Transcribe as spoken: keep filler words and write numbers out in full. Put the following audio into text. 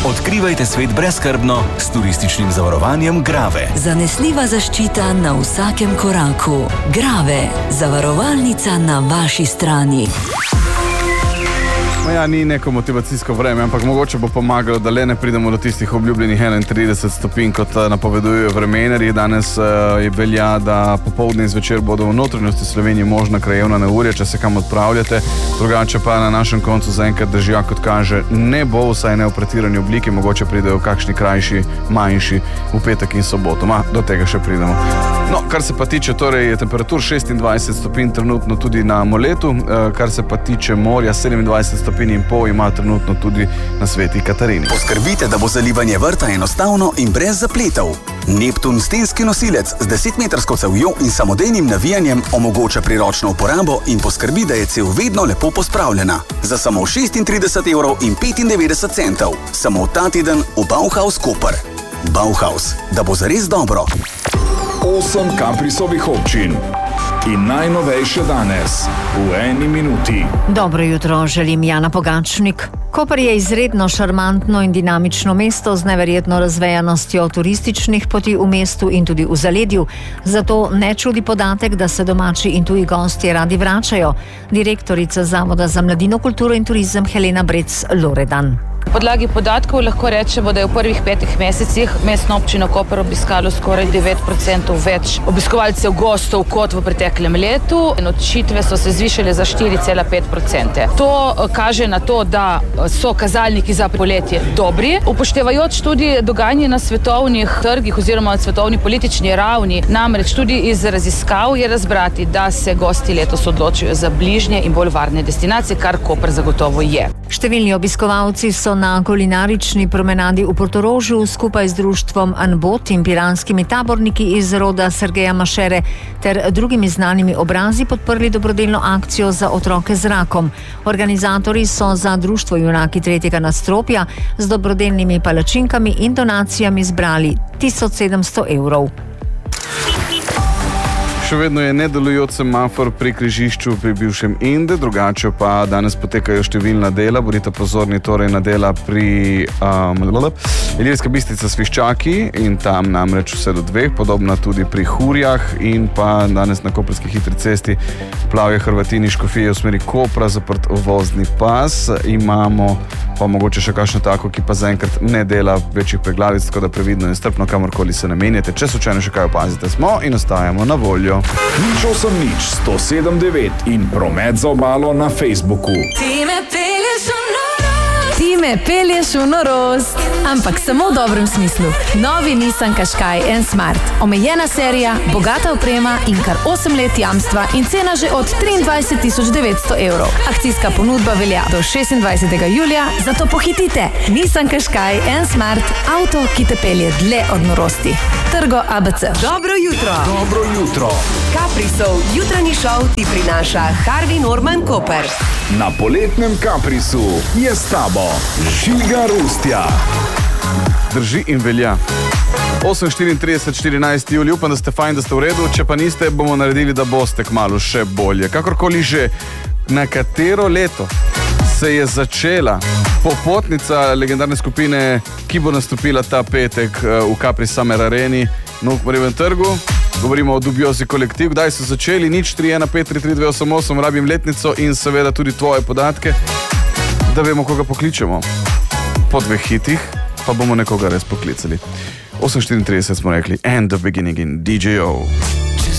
Odkrivajte svet brezskrbno s turističnim zavarovanjem Grave. Zanesljiva zaščita na vsakem koraku. Grave, zavarovalnica na vaši strani. Ja, ni neko motivacijsko vreme, ampak mogoče bo pomagalo, da le ne pridemo do tistih obljubljenih enaintrideset stopinj, kot napovedujejo vremenarji. Danes uh, je velja, da popoldne in zvečer bodo v notranjosti Slovenije možna krajevna neurja, če se kam odpravljate. Drugače pa na našem koncu zaenkrat držja, kot kaže, ne bo, vsaj ne v pretirani obliki, mogoče pridejo kakšni krajši, manjši v petek in soboto. Ma, do tega še pridemo. No, kar se pa tiče, torej je temperatur šestindvajset stopinj trenutno tudi na Moletu, uh, kar se pa tiče morja, sedemindvajset stopinj in pol ima trenutno tudi na Sveti Katarini. Poskrbite, da bo zalivanje vrta enostavno in brez zapletov. Neptun stenski nosilec z desetmetrsko cevjo in samodejnim navijanjem omogoča priročno uporabo in poskrbi, da je cev vedno lepo pospravljena. Za samo šestintrideset evrov in petindevetdeset centov. Samo ta teden v Bauhaus Koper. Bauhaus, da bo zares dobro. Osem Kaprisovih občin. In najnovejše danes, v eni minuti. Dobro jutro, želim Jana Pogačnik. Koper je izredno šarmantno in dinamično mesto z neverjetno razvejanostjo turističnih poti v mestu in tudi v zaledju. Zato ne čudi podatek, da se domači in tuji gostje radi vračajo. Direktorica Zavoda za mladino, kulturo in turizem Helena Brec-Loredan. Na podlagi podatkov lahko rečemo, da je v prvih petih mesecih mestno občino Koper obiskalo skoraj devet procentov več obiskovalcev gostov kot v preteklem letu. Nočitve so se zvišale za štiri cela pet procenta. To kaže na to, da so kazalniki za poletje dobri. Upoštevajoč tudi dogajanje na svetovnih trgih oziroma na svetovni politični ravni, namreč tudi iz raziskav je razbrati, da se gosti letos odločijo za bližnje in bolj varne destinacije, kar Koper zagotovo je. Številni obiskovalci so na kulinarični promenadi v Portorožu skupaj z društvom Anbot in piranskimi taborniki iz roda Sergeja Mašere ter drugimi znanimi obrazi podprli dobrodelno akcijo za otroke z rakom. Organizatorji so za društvo Junaki tretjega nadstropja z dobrodelnimi palačinkami in donacijami zbrali tisoč sedemsto evrov. Še vedno je nedelujoč semafor pri križišču pri bivšem Inde, drugače pa danes potekajo številna dela, bodite pozorni torej na dela pri um, Ilirska Bistrica Sviščaki in tam namreč vse do dveh, podobna tudi pri Hurjah in pa danes na koprski hitri cesti Plavje Hrvatini Škofije v smeri Kopra, zaprt vozni pas, imamo pa mogoče še kakšno tako, ki pa zaenkrat ne dela večjih preglavic, tako da previdno in strpno kamorkoli se namenjate. Če slučajno še kaj opazite, smo in ostajamo na voljo. Nič osem nič, sto sedem devet in promet za obalo na Facebooku. Ti me pelješ v norost. Ti me pelješ v norost. Ampak samo v dobrem smislu. Novi Nissan Qashqai N Smart. Omejena serija, bogata oprema in kar osem let jamstva in cena že od triindvajset tisoč devetsto evrov. Akcijska ponudba velja do šestindvajsetega julija, zato pohitite. Nissan Qashqai N Smart, avto, ki te pelje dlje od norosti. Trgo A B C. Dobro jutro. Dobro jutro. Kaprisov jutranji šov ti prinaša Harvey Norman Koper. Na poletnem Kaprisu je s tabo Žiga Rustja. Drži in velja. osem štiriintrideset štirinajsti julij, upam, da ste fajn, da ste v redu, če pa niste, bomo naredili, da boste kmalu še bolje. Kakorkoli že, na katero leto se je začela popotnica legendarne skupine, ki bo nastopila ta petek v Capri Summer Areni na Ukmarjevem trgu. Govorimo o Dubiozi kolektiv. Kdaj so začeli? Nič tri ena pet tri tri dve osem osem, rabim letnico in seveda tudi tvoje podatke, da vemo, koga pokličemo. Po dveh hitih pa bomo nekoga res poklicali. osem štiriintrideset smo rekli, and the beginning in D J O.